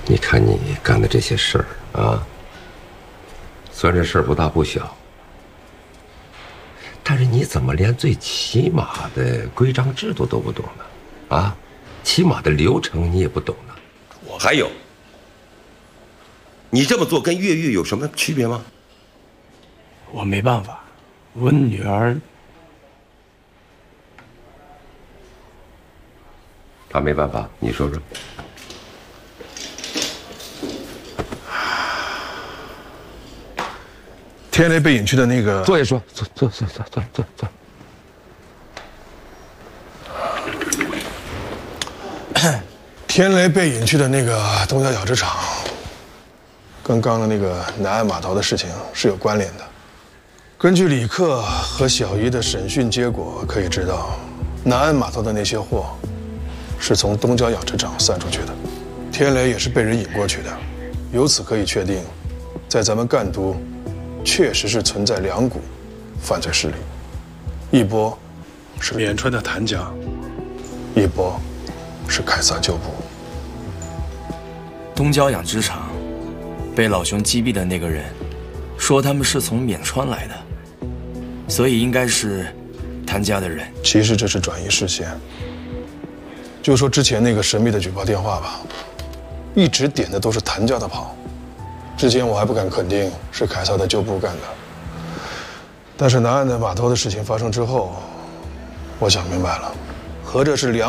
你看你干的这些事儿啊，虽然这事儿不大不小，但是你怎么连最起码的规章制度都不懂呢？啊，起码的流程你也不懂呢？还有，你这么做跟越狱有什么区别吗？ 我没办法，我女儿。 她没办法，你说说。 天雷被隐去的那个， 坐下说，坐。 天雷被隐去的那个东郊养殖场，跟刚刚那个南岸码头的事情是有关联的。根据李克和小姨的审讯结果可以知道，南岸码头的那些货是从东郊养殖场散出去的，天雷也是被人引过去的。由此可以确定，在咱们赣都确实是存在2股犯罪势力，一波是沔川的谭家，一波是凯撒旧部。 东郊养殖场被老熊击毙的那个人说他们是从沔川来的，所以应该是谭家的人。 其实这是转移视线，就说之前那个神秘的举报电话吧，一直点的都是谭家的炮。之前我还不敢肯定是凯撒的旧部干的，但是南岸的码头的事情发生之后，我想明白了，合着是2